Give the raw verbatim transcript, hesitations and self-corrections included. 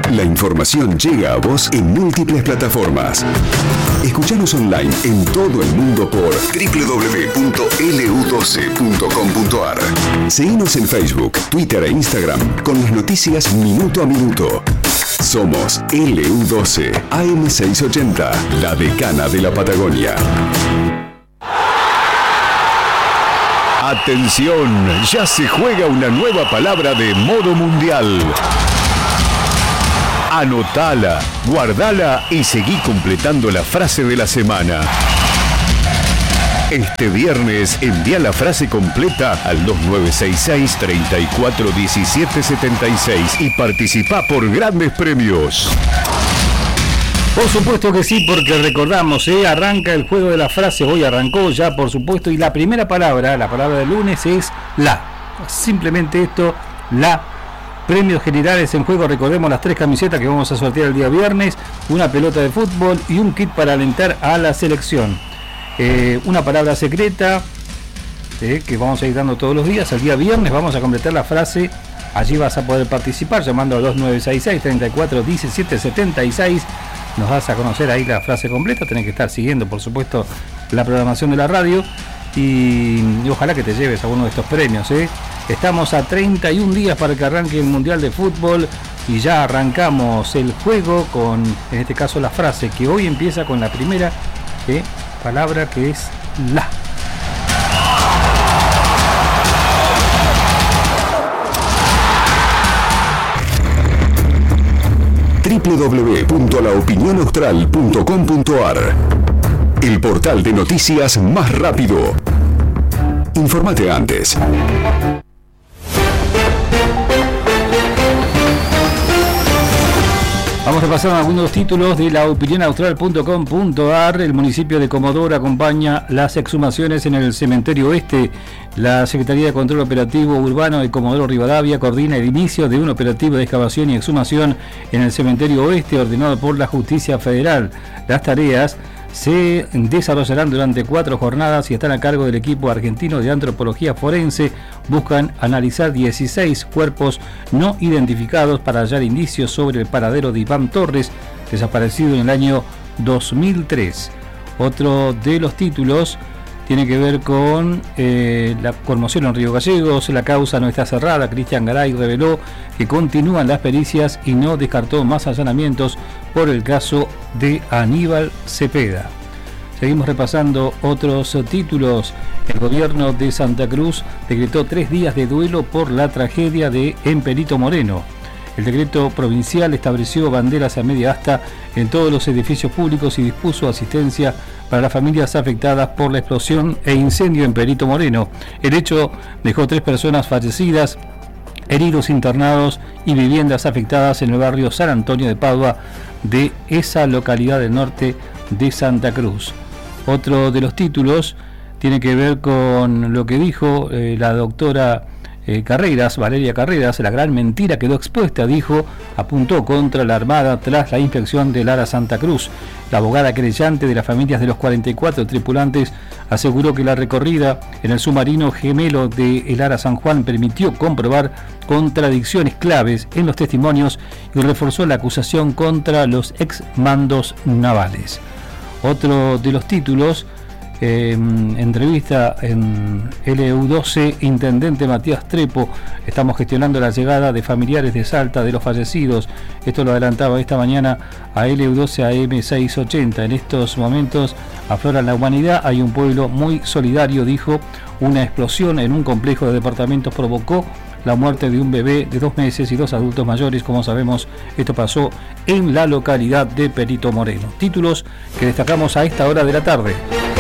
La información llega a vos en múltiples plataformas. Escuchanos online en todo el mundo por doble u doble u doble u punto ele u doce punto com punto a r. Seguinos en Facebook, Twitter e Instagram con las noticias minuto a minuto. Somos ele u doce A M seiscientos ochenta, la decana de la Patagonia. Atención, ya se juega una nueva palabra de modo mundial. Anotala, guardala y seguí completando la frase de la semana. Este viernes envía la frase completa al dos nueve seis seis, tres cuatro uno siete siete seis y participa por grandes premios. Por supuesto que sí, porque recordamos, ¿eh? arranca el juego de la frase, hoy arrancó ya, por supuesto, y la primera palabra, la palabra del lunes es la. Simplemente esto, la. Premios generales en juego, recordemos las tres camisetas que vamos a sortear el día viernes, una pelota de fútbol y un kit para alentar a la selección. Eh, una palabra secreta eh, que vamos a ir dando todos los días. El día viernes vamos a completar la frase. Allí vas a poder participar llamando al dos nueve seis seis, tres cuatro uno siete siete seis. Nos vas a conocer ahí la frase completa. Tenés que estar siguiendo, por supuesto, la programación de la radio. Y, y ojalá que te lleves alguno de estos premios. ¿eh? Estamos a treinta y un días para que arranque el Mundial de Fútbol. Y ya arrancamos el juego con, en este caso, la frase que hoy empieza con la primera ¿eh? palabra, que es la. doble u doble u doble u punto la opinión austral punto com punto a r, el portal de noticias más rápido. Informate antes. Vamos a repasar algunos títulos de la opinión austral punto com punto a r. El municipio de Comodoro acompaña las exhumaciones en el cementerio oeste. La Secretaría de Control Operativo Urbano de Comodoro Rivadavia coordina el inicio de un operativo de excavación y exhumación en el cementerio oeste ordenado por la Justicia Federal. Las tareas se desarrollarán durante cuatro jornadas y están a cargo del equipo argentino de antropología forense. Buscan analizar dieciséis cuerpos no identificados para hallar indicios sobre el paradero de Iván Torres, desaparecido en el año dos mil tres. Otro de los títulos tiene que ver con eh, la conmoción en Río Gallegos. La causa no está cerrada. Cristian Garay reveló que continúan las pericias y no descartó más allanamientos por el caso de Aníbal Cepeda. Seguimos repasando otros títulos. El gobierno de Santa Cruz decretó tres días de duelo por la tragedia de en Perito Moreno. El decreto provincial estableció banderas a media asta en todos los edificios públicos y dispuso asistencia para las familias afectadas por la explosión e incendio en Perito Moreno. El hecho dejó tres personas fallecidas, heridos internados y viviendas afectadas en el barrio San Antonio de Padua de esa localidad del norte de Santa Cruz. Otro de los títulos tiene que ver con lo que dijo eh, la doctora eh, Carreras, Valeria Carreras. La gran mentira quedó expuesta, dijo, apuntó contra la Armada tras la inspección del Ara Santa Cruz. La abogada querellante de las familias de los cuarenta y cuatro tripulantes aseguró que la recorrida en el submarino gemelo de el Ara San Juan permitió comprobar contradicciones claves en los testimonios y reforzó la acusación contra los ex mandos navales. Otro de los títulos, eh, entrevista en ele u doce, intendente Matías Trepo. Estamos gestionando la llegada de familiares de Salta de los fallecidos. Esto lo adelantaba esta mañana a ele u doce A M seiscientos ochenta. En estos momentos aflora la humanidad, hay un pueblo muy solidario, dijo. Una explosión en un complejo de departamentos provocó la muerte de un bebé de dos meses y dos adultos mayores. Como sabemos, esto pasó en la localidad de Perito Moreno. Títulos que destacamos a esta hora de la tarde.